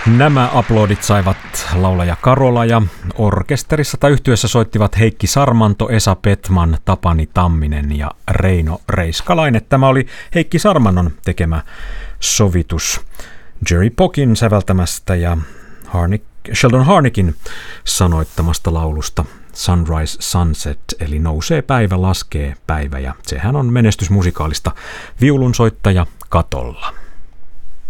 Nämä aplodit saivat laulaja Karola ja orkesterissa tai yhtyeessä soittivat Heikki Sarmanto, Esa Petman, Tapani Tamminen ja Reino Reiskalainen. Tämä oli Heikki Sarmannon tekemä sovitus Jerry Pockin säveltämästä ja Sheldon Harnickin sanoittamasta laulusta Sunrise Sunset, eli nousee päivä, laskee päivä, ja sehän on menestysmusikaalista Viulunsoittaja katolla.